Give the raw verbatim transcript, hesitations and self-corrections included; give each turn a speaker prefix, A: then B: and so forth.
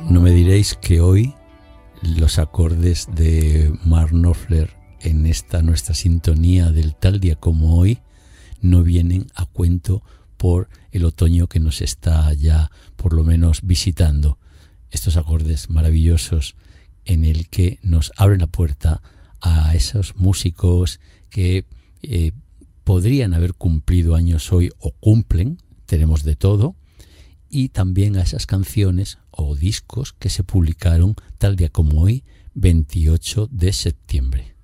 A: No me diréis que hoy los acordes de Mark Knopfler en esta nuestra sintonía del tal día como hoy no vienen a cuento por el otoño que nos está ya por lo menos visitando. Estos acordes maravillosos en el que nos abren la puerta a esos músicos que eh, podrían haber cumplido años hoy o cumplen, tenemos de todo, y también a esas canciones o discos que se publicaron tal día como hoy, veintiocho de septiembre.